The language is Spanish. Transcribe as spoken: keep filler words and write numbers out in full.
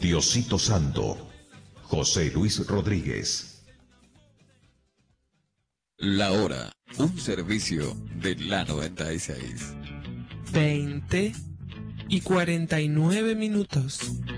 Diosito Santo, José Luis Rodríguez. La hora, un servicio de la noventa y seis. veinte y cuarenta y nueve minutos.